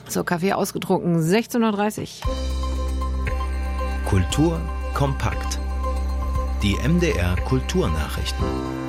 So, Kaffee ausgetrunken, 16:30 Uhr. Kultur kompakt. Die MDR Kulturnachrichten.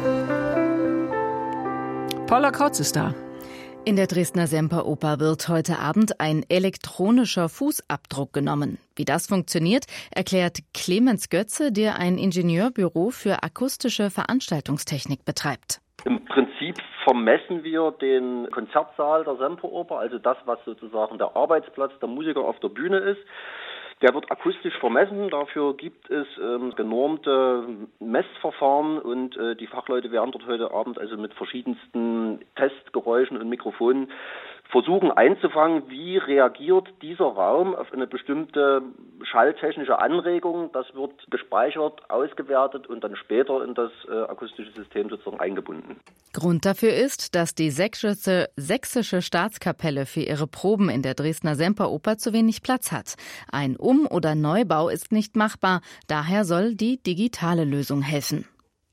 Paula Kautz ist da. In der Dresdner Semperoper wird heute Abend ein elektronischer Fußabdruck genommen. Wie das funktioniert, erklärt Clemens Götze, der ein Ingenieurbüro für akustische Veranstaltungstechnik betreibt. Im Prinzip vermessen wir den Konzertsaal der Semperoper, also das, was sozusagen der Arbeitsplatz der Musiker auf der Bühne ist. Der wird akustisch vermessen, dafür gibt es genormte Messverfahren und die Fachleute werden dort heute Abend also mit verschiedensten Testgeräuschen und Mikrofonen versuchen einzufangen, wie reagiert dieser Raum auf eine bestimmte schalltechnische Anregung. Das wird gespeichert, ausgewertet und dann später in das akustische System sozusagen eingebunden. Grund dafür ist, dass die Sächsische Staatskapelle für ihre Proben in der Dresdner Semperoper zu wenig Platz hat. Ein Um- oder Neubau ist nicht machbar, daher soll die digitale Lösung helfen.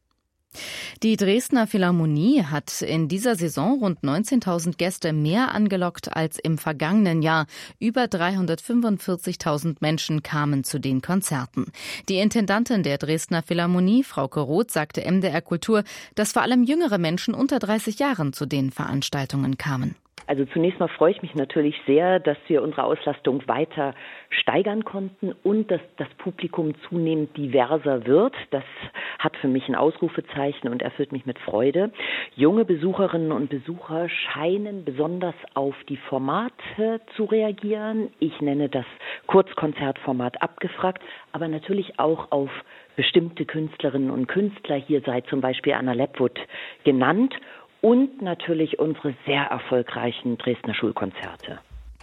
Die Dresdner Philharmonie hat in dieser Saison rund 19.000 Gäste mehr angelockt als im vergangenen Jahr. Über 345.000 Menschen kamen zu den Konzerten. Die Intendantin der Dresdner Philharmonie, Frauke Roth, sagte MDR Kultur, dass vor allem jüngere Menschen unter 30 Jahren zu den Veranstaltungen kamen. Also zunächst mal freue ich mich natürlich sehr, dass wir unsere Auslastung weiter steigern konnten und dass das Publikum zunehmend diverser wird. Das hat für mich ein Ausrufezeichen und erfüllt mich mit Freude. Junge Besucherinnen und Besucher scheinen besonders auf die Formate zu reagieren. Ich nenne das Kurzkonzertformat abgefragt, aber natürlich auch auf bestimmte Künstlerinnen und Künstler. Hier sei zum Beispiel Anna Lepwood genannt. Und natürlich unsere sehr erfolgreichen Dresdner Schulkonzerte.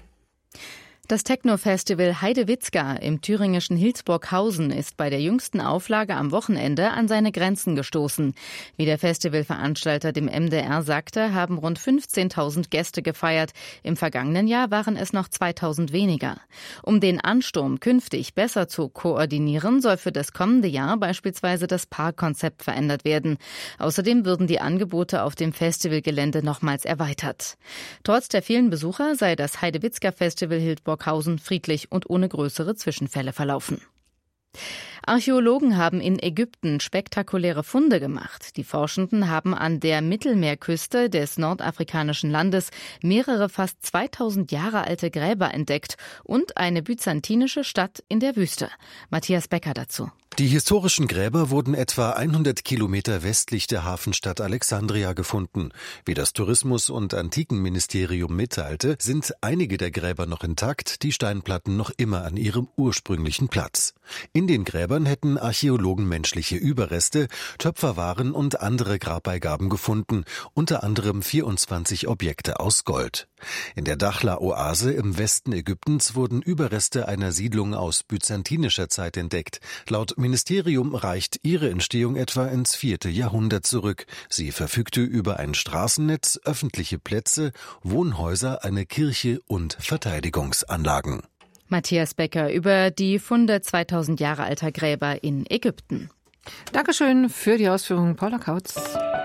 Das Techno-Festival Heidewitzka im thüringischen Hillsburghausen ist bei der jüngsten Auflage am Wochenende an seine Grenzen gestoßen. Wie der Festivalveranstalter dem MDR sagte, haben rund 15.000 Gäste gefeiert. Im vergangenen Jahr waren es noch 2.000 weniger. Um den Ansturm künftig besser zu koordinieren, soll für das kommende Jahr beispielsweise das Parkkonzept verändert werden. Außerdem würden die Angebote auf dem Festivalgelände nochmals erweitert. Trotz der vielen Besucher sei das Heidewitzka-Festival Hillsburghausen friedlich und ohne größere Zwischenfälle verlaufen. Archäologen haben in Ägypten spektakuläre Funde gemacht. Die Forschenden haben an der Mittelmeerküste des nordafrikanischen Landes mehrere fast 2000 Jahre alte Gräber entdeckt und eine byzantinische Stadt in der Wüste. Matthias Becker dazu. Die historischen Gräber wurden etwa 100 Kilometer westlich der Hafenstadt Alexandria gefunden. Wie das Tourismus- und Antikenministerium mitteilte, sind einige der Gräber noch intakt, die Steinplatten noch immer an ihrem ursprünglichen Platz. In den Gräbern hätten Archäologen menschliche Überreste, Töpferwaren und andere Grabbeigaben gefunden, unter anderem 24 Objekte aus Gold. In der Dakhla-Oase im Westen Ägyptens wurden Überreste einer Siedlung aus byzantinischer Zeit entdeckt. Laut Ministerium reicht ihre Entstehung etwa ins 4. Jahrhundert zurück. Sie verfügte über ein Straßennetz, öffentliche Plätze, Wohnhäuser, eine Kirche und Verteidigungsanlagen. Matthias Becker über die Funde 2000 Jahre alter Gräber in Ägypten. Dankeschön für die Ausführungen, Paula Kautz.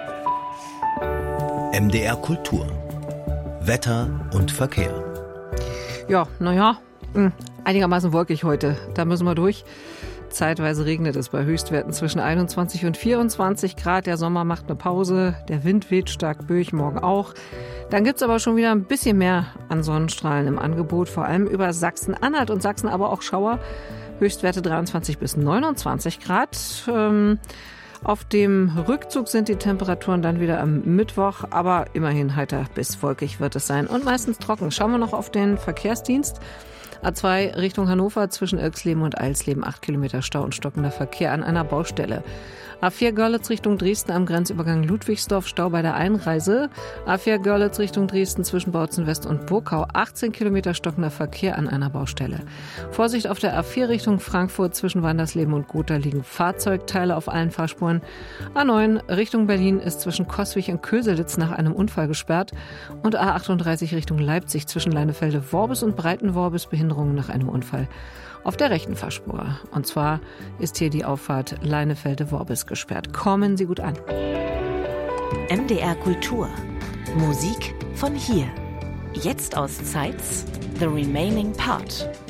MDR Kultur. Wetter und Verkehr. Ja, einigermaßen wolkig heute. Da müssen wir durch. Zeitweise regnet es bei Höchstwerten zwischen 21 und 24 Grad. Der Sommer macht eine Pause. Der Wind weht stark böig, morgen auch. Dann gibt's aber schon wieder ein bisschen mehr an Sonnenstrahlen im Angebot. Vor allem über Sachsen-Anhalt und Sachsen aber auch Schauer. Höchstwerte 23 bis 29 Grad. Auf dem Rückzug sind die Temperaturen dann wieder am Mittwoch, aber immerhin heiter bis wolkig wird es sein und meistens trocken. Schauen wir noch auf den Verkehrsdienst. A2 Richtung Hannover zwischen Ilksleben und Eilsleben 8 Kilometer Stau und stockender Verkehr an einer Baustelle. A4 Görlitz Richtung Dresden am Grenzübergang Ludwigsdorf, Stau bei der Einreise. A4 Görlitz Richtung Dresden zwischen Bautzen West und Burkau, 18 Kilometer stockender Verkehr an einer Baustelle. Vorsicht auf der A4 Richtung Frankfurt zwischen Wandersleben und Gotha liegen Fahrzeugteile auf allen Fahrspuren. A9 Richtung Berlin ist zwischen Coswig und Köselitz nach einem Unfall gesperrt. Und A38 Richtung Leipzig zwischen Leinefelde-Worbis und Breitenworbis Behinderungen nach einem Unfall auf der rechten Fahrspur. Und zwar ist hier die Auffahrt Leinefelde-Worbis gesperrt. Kommen Sie gut an. MDR Kultur. Musik von hier. Jetzt aus Zeitz, The Remaining Part.